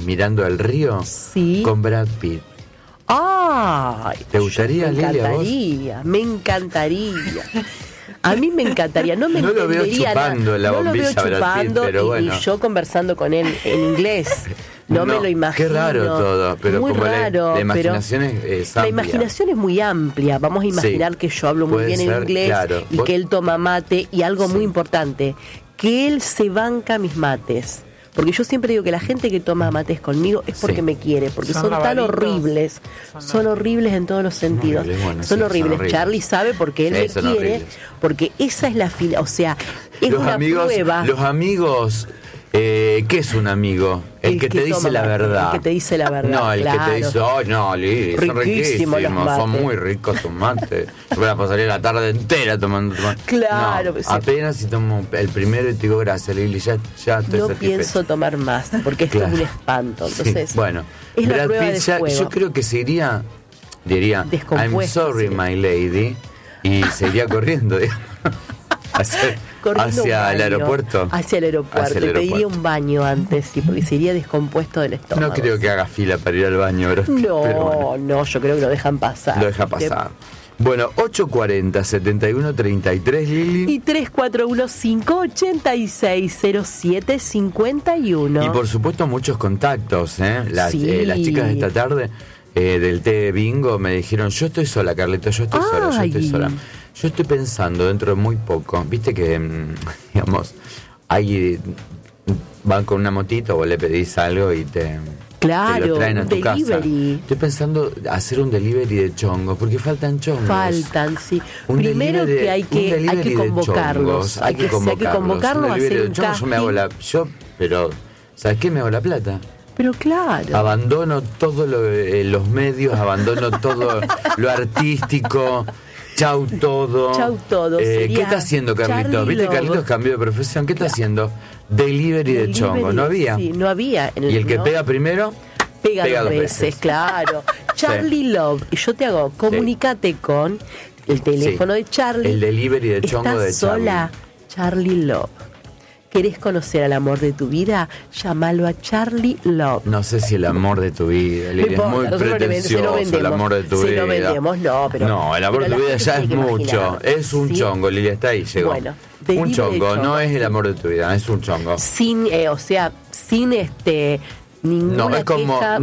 Mirando el río Sí. con Brad Pitt. ¡Ay! ¿Te gustaría, Me Lili, a vos? me encantaría. A mí me encantaría. No me No lo veo entendería chupando la no lo bombilla veo Brad Pitt, chupando pero bueno. y yo conversando con él en inglés. No me lo imagino. Qué raro todo, pero muy como raro, la imaginación es la amplia. imaginación es muy amplia. Vamos a imaginar Sí, que yo hablo muy puede bien ser, en inglés claro. y que él toma mate y algo Sí. muy importante, que él se banca mis mates. Porque yo siempre digo que la gente que toma mates conmigo es porque Sí. me quiere, porque Son son tan lavaditos. horribles, son horribles en todos los sentidos. horribles, bueno, son sí, horribles. son horribles. Charlie sabe porque él Sí, me son quiere, horribles. porque esa es la fila, o sea, es una prueba. Los amigos, ¿qué es un amigo? El que te dice toma la mate, verdad. el que te dice la verdad. No, el que claro. te dice, oh, no, Lili, son Riquísimos los riquísimos, son mates. muy ricos tus mates. Yo voy a pasar la tarde entera tomando tu mate. Claro, No, sí. apenas si tomo el primero y te digo, gracias, Lili, ya estoy No satisfecho. pienso tomar más, porque esto Claro. es un espanto. Sí, Entonces, bueno, es la Brad prueba Pitt de ya, fuego. yo creo que diría, I'm Descompuesto, sorry, sí. my lady, y seguiría corriendo, digamos, Corriendo hacia un el baño. aeropuerto. Hacia el aeropuerto. Hacia el Te pediría aeropuerto. un baño antes, sí, porque se iría descompuesto del estómago. No creo que haga fila para ir al baño, Brad Pitt, No, pero bueno, no, yo creo que lo dejan pasar. lo deja pasar. Bueno, 840 71 33, Lili. Y 341-586-0751. Y por supuesto muchos contactos, ¿eh? Las chicas de esta tarde del té bingo me dijeron, yo estoy sola, Carlito, yo estoy sola. Yo estoy pensando dentro de muy poco, viste que, digamos, ahí van con una motito, vos le pedís algo y te lo traen a tu delivery. casa. Estoy pensando hacer un delivery de chongos, porque faltan chongos. Faltan, sí. Un Primero delivery- que hay un que delivery de convocarlos. chongos, hay que convocarlos. Un a delivery hacer de un chongos, casting. pero ¿sabes qué? Me hago la plata. Pero claro. Abandono todos los medios, abandono todo lo artístico. Chau todo. Chau todo, ¿Qué sería está haciendo Carlitos? Charlie ¿Viste? Love. Carlitos cambió de profesión. ¿Qué está haciendo? Delivery de chongo. ¿No había? Sí, no había. Y el que ¿no? pega primero, pega pega dos dos veces, veces. claro. Charlie Love. Y yo te hago, comunícate con el teléfono Sí. de Charlie. El delivery de chongo ¿Estás de sola? Charlie Love. ¿Querés conocer al amor de tu vida? Llámalo a Charlie Love. no sé si el amor de tu vida, Lili, es importa, muy nosotros se lo pretencioso el vendemos. amor de tu Se vida. lo vendemos, no, pero... No, el amor pero de tu la vida gente ya es tiene que mucho. imaginar, Es un ¿sí? chongo, Lili, está ahí, llegó. Bueno, un delivery de chongo, no chongo. es el amor de tu vida, es un chongo. Sin, o sea, sin ninguna No, es como. queja,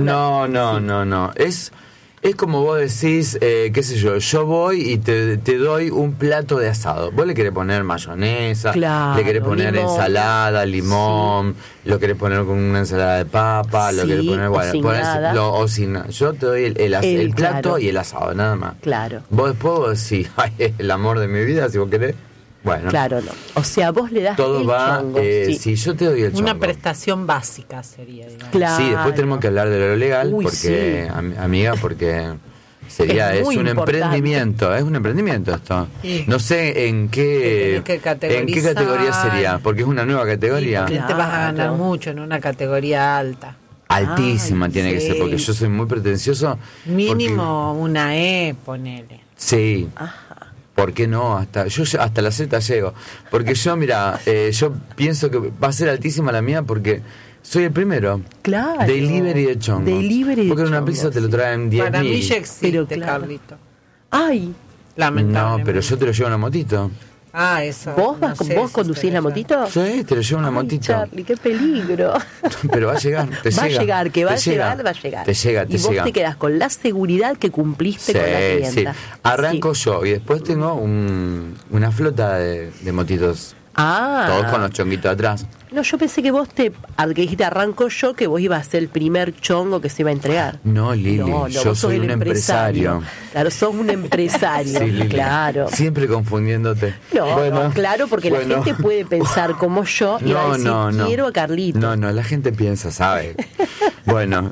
No. Es como vos decís, qué sé yo voy y te doy un plato de asado. Vos le querés poner mayonesa, Claro, le querés poner limón. ensalada, limón, lo querés poner con una ensalada de papa, lo Sí, querés poner, o bueno, sin nada. o sin nada. Yo te doy el plato claro. y el asado, nada más. Claro. Vos después vos decís, ay, es el amor de mi vida, si vos querés. Bueno, Claro, no. O sea, vos le das todo el va, chongo. Sí. si yo te doy el chongo. Una prestación básica sería, digamos. Claro. Sí, después tenemos que hablar de lo legal, Uy, porque, sí. amiga, porque es muy un importante. emprendimiento esto. Sí. No sé en Que qué, tenés que en qué categoría sería, porque es una nueva categoría. Porque te vas a ganar Claro. mucho en una categoría alta. Altísima Ay, tiene que sí. ser, porque yo soy muy pretencioso. Mínimo una E, ponele. porque- sí. Ajá. ¿Por qué no? Hasta la Z llego. Porque yo, mira, yo pienso que va a ser altísima la mía porque soy el primero. Claro. Delivery de chongo. Delivery de Porque en una chongo, pizza te lo sí. traen 10.000. Para mí ya existe, Pero claro. Carlito. Ay, Lamentablemente. No, pero yo te lo llevo en la motito. Ah, eso. ¿vos, no sé vos si conducís te la lo- motito? Sí, te lo llevo en la Ay, motito. Charlie, qué peligro. Pero va a llegar, te Va a llega. llegar, que va a te llega, llegar, va a llegar. Te llega, te y vos llega. te quedás con la seguridad que cumpliste con la clienta. Arranco Sí. yo y después tengo una flota de motitos. Ah. Todos con los chonguitos atrás. No, yo pensé que vos que dijiste arranco yo, que vos ibas a ser el primer chongo que se iba a entregar. No, Lili, yo vos sos soy el un empresario. Claro, sos un empresario. Sí, Lili. Claro. Siempre confundiéndote. No, Bueno, no, claro, porque la bueno. gente puede pensar como yo y va a decir, quiero a Carlito. No, la gente piensa, sabe. Bueno,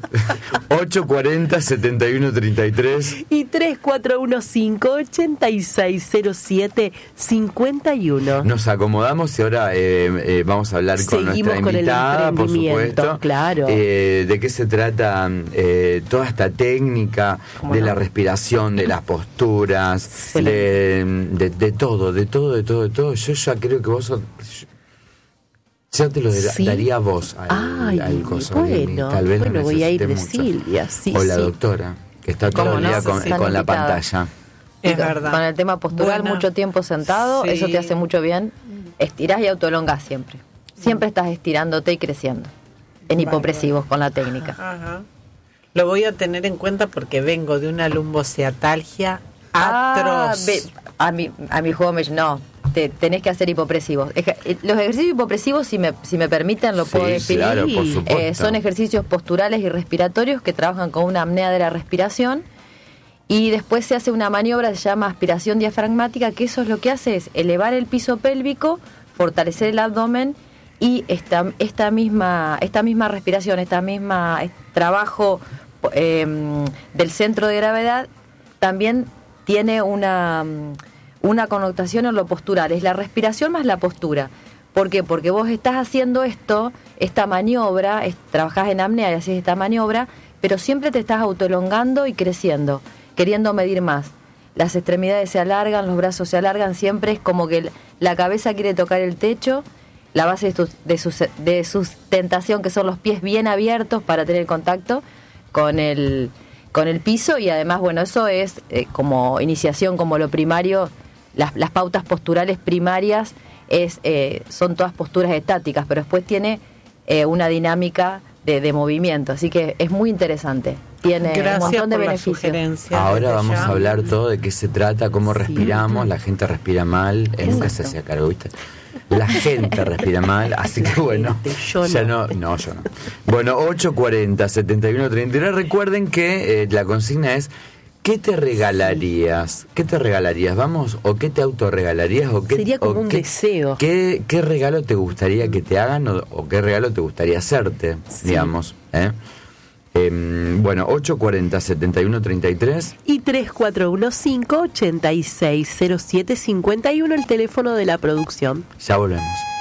840 71 33. Y 341-586-0751. Nos acomodamos y ahora vamos a hablar con Seguimos nuestra con el invitada, por emprendimiento, supuesto. claro. De qué se trata toda esta técnica de la respiración, de las posturas, de todo. Yo ya creo que vos sos... Yo te lo ¿Sí? daría a vos al coso. Bueno, Tal vez no voy a ir de necesite mucho. Silvia, sí, o la sí. doctora, que está todo ¿Cómo el no? día Sí, con, sí. con la Está pantalla. Es verdad. Con el tema postural, Bueno, mucho tiempo sentado, sí. eso te hace mucho bien. Estirás y autoelongás siempre. Siempre estás estirándote y creciendo. En hipopresivos con la técnica. Ajá. Lo voy a tener en cuenta porque vengo de una lumbociatalgia atroz. A mi juego me no, tenés que hacer hipopresivos. Los ejercicios hipopresivos, si me permiten, lo Sí, puedo definir. claro, por supuesto. Son ejercicios posturales y respiratorios que trabajan con una apnea de la respiración. Y después se hace una maniobra que se llama aspiración diafragmática, que eso es lo que hace es elevar el piso pélvico, fortalecer el abdomen y esta misma respiración, trabajo del centro de gravedad también tiene una connotación en lo postural. Es la respiración más la postura. ¿Por qué? Porque vos estás haciendo esta maniobra, trabajás en apnea y haces esta maniobra, pero siempre te estás autoelongando y creciendo, queriendo medir más. Las extremidades se alargan, los brazos se alargan, siempre es como que la cabeza quiere tocar el techo, la base de sustentación, que son los pies bien abiertos para tener contacto con el piso, y además, bueno, eso es como iniciación, como lo primario, las pautas posturales primarias son todas posturas estáticas, pero después tiene una dinámica de movimiento, así que es muy interesante. Tiene un montón de beneficios. Ahora vamos a hablar todo de qué se trata, cómo respiramos. La gente respira mal, nunca se hacía cargo, ¿viste? La gente respira mal, así que bueno, Yo ya no. no, yo no. Bueno, 840-7133. Recuerden que la consigna es: ¿qué te regalarías? ¿Qué te regalarías? Vamos, o qué te autorregalarías, o qué Sería como o un qué, deseo. ¿Qué regalo te gustaría que te hagan o qué regalo te gustaría hacerte, digamos? Bueno, 840-7133. Y 3415-860751, el teléfono de la producción. Ya volvemos.